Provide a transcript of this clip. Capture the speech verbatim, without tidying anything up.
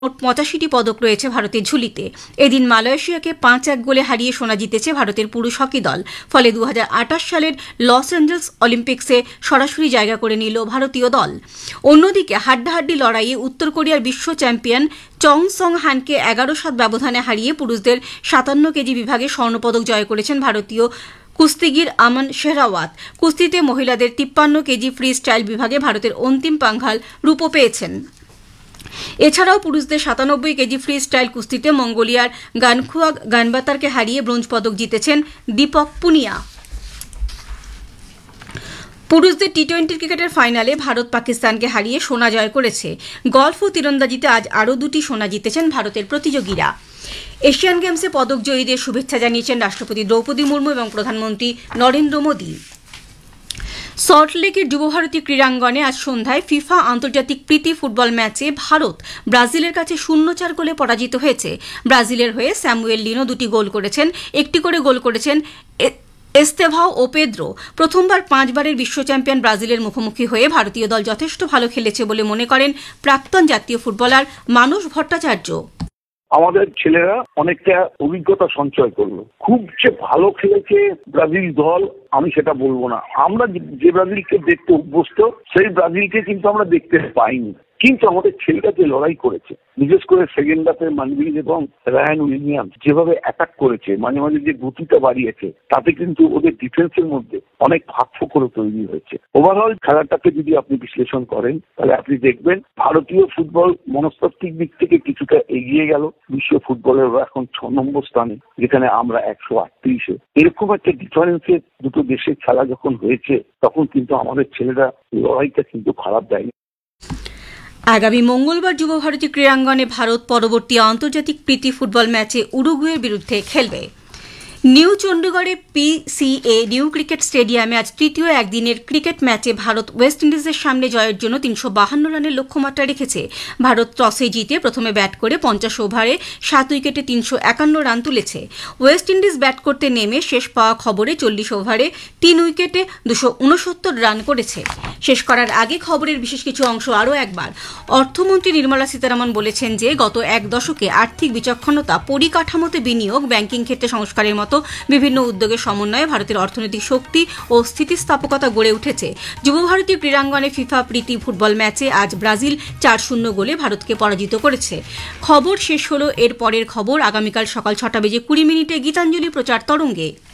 মোট পঁচাশিটি পদক রয়েছে ভারতের ঝুলিতে। এদিন মালয়েশিয়াকে পাঁচ এক গোলে হারিয়ে সোনা জিতেছে ভারতের পুরুষ হকি দল। ফলে দু হাজার আঠাশ সালের লস অ্যাঞ্জেলস অলিম্পিক্সে সরাসরি জায়গা করে নিল ভারতীয় দল। অন্যদিকে হাড্ডাহাড্ডি লড়াইয়ে উত্তর কোরিয়ার বিশ্ব চ্যাম্পিয়ন চং সং হানকে এগারো সাত ব্যবধানে হারিয়ে পুরুষদের সাতান্ন কেজি বিভাগে স্বর্ণপদক জয় করেছেন ভারতীয় কুস্তিগির আমন শেহরাওয়াত। কুস্তিতে মহিলাদের তিপ্পান্ন কেজি ফ্রি স্টাইল বিভাগে ভারতের অন্তিম পাঙ্ঘাল রূপো পেয়েছেন। এছাড়াও পুরুষদের সাতানব্বই কেজি ফ্রি স্টাইল কুস্তিতে মঙ্গোলিয়ার গানখুয়াগ গানবাতারকে হারিয়ে ব্রোঞ্জ পদক জিতেছেন দীপক পুনিয়া। পুরুষদের টি টোয়েন্টি ক্রিকেটের ফাইনালে ভারত পাকিস্তানকে হারিয়ে সোনা জয় করেছে। গলফ ও তীরন্দাজিতে আজ আরও দুটি সোনা জিতেছেন ভারতের প্রতিযোগীরা। এশিয়ান গেমসে পদক জয়ীদের শুভেচ্ছা জানিয়েছেন রাষ্ট্রপতি দ্রৌপদী মুর্মু এবং প্রধানমন্ত্রী নরেন্দ্র মোদী। সল্টলেকের যুবভারতী ক্রীড়াঙ্গনে আজ সন্ধ্যায় ফিফা আন্তর্জাতিক প্রীতি ফুটবল ম্যাচে ভারত ব্রাজিলের কাছে শূন্য চার গোলে পরাজিত হয়েছে। ব্রাজিলের হয়ে স্যামুয়েল লিনো দুটি গোল করেছেন, একটি করে গোল করেছেন এস্তেভাও ও পেদ্রো। প্রথমবার পাঁচবারের বিশ্ব চ্যাম্পিয়ন ব্রাজিলের মুখোমুখি হয়ে ভারতীয় দল যথেষ্ট ভালো খেলেছে বলে মনে করেন প্রাক্তন জাতীয় ফুটবলার মানস ভট্টাচার্য। আমাদের ছেলেরা অনেকটা অভিজ্ঞতা সঞ্চয় করলো। খুব যে ভালো খেলেছে ব্রাজিল দল আমি সেটা বলবো না। আমরা যে ব্রাজিলকে দেখতে অভ্যস্ত সেই ব্রাজিলকে কিন্তু আমরা দেখতে পাইনি, কিন্তু আমাদের ছেলেটা যে লড়াই করেছে, বিশেষ করে সেকেন্ড হাফে মানবিল এবং রায়ান উইলিয়ামস যেভাবে অ্যাটাক করেছে, মাঝে মাঝে যে গতিটা বাড়িয়েছে, তাতে কিন্তু ওদের ডিফেন্সের মধ্যে অনেক ফাঁকফোকর তৈরি হয়েছে। ওভারঅল খেলাটাকে যদি আপনি বিশ্লেষণ করেন তাহলে আপনি দেখবেন ভারতীয় ফুটবল মনস্তাত্ত্বিক দিক থেকে কিছুটা এগিয়ে গেল। বিশ্ব ফুটবলের এখন ছ নম্বর স্থানে, যেখানে আমরা একশো আটত্রিশে। এরকম একটা ডিফারেন্সের দুটো দেশের খেলা যখন হয়েছে তখন কিন্তু আমাদের ছেলেরা লড়াইটা কিন্তু খারাপ দেয়নি। আগামী মঙ্গলবার যুবভারতী ক্রীড়াঙ্গনে ভারত পরবর্তী আন্তর্জাতিক প্রীতি ফুটবল ম্যাচে উরুগুয়ের বিরুদ্ধে খেলবে। নিউ চণ্ডীগড়ে পিসিএ নিউ ক্রিকেট স্টেডিয়ামে আজ তৃতীয় একদিনের ক্রিকেট ম্যাচে ভারত ওয়েস্ট ইন্ডিজের সামনে জয়ের জন্য তিনশো বাহান্ন রানের লক্ষ্যমাত্রা রেখেছে। ভারত টসে জিতে প্রথমে ব্যাট করে পঞ্চাশ ওভারে সাত উইকেটে তিনশো একান্ন রান তুলেছে। ওয়েস্ট ইন্ডিজ ব্যাট করতে নেমে শেষ পাওয়া খবরে চল্লিশ ওভারে তিন উইকেটে দুশো উনসত্তর রান করেছে। শেষ করার আগে খবরের বিশেষ কিছু অংশ আরও একবার। অর্থমন্ত্রী নির্মলা সীতারামন বলেছেন যে গত এক দশকে আর্থিক বিচক্ষণতা, পরিকাঠামোতে বিনিয়োগ, ব্যাংকিং ক্ষেত্রে সংস্কারের মতো বিভিন্ন উদ্যোগের সমন্বয়ে ভারতের অর্থনৈতিক শক্তি ও স্থিতিস্থাপকতা গড়ে উঠেছে। যুবভারতী ক্রীড়াঙ্গনে ফিফা প্রীতি ফুটবল ম্যাচে আজ ব্রাজিল চার শূন্য গোলে ভারতকে পরাজিত করেছে। খবর শেষ হলো। এর পরের খবর আগামীকাল সকাল ছটা বেজে কুড়ি মিনিটে গীতাঞ্জলি প্রচার তরঙ্গে।